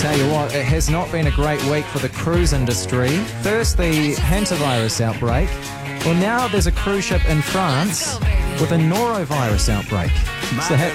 Tell you what, it has not been a great week for the cruise industry. First, the hantavirus outbreak. Well, now there's a cruise ship in France with a norovirus outbreak. So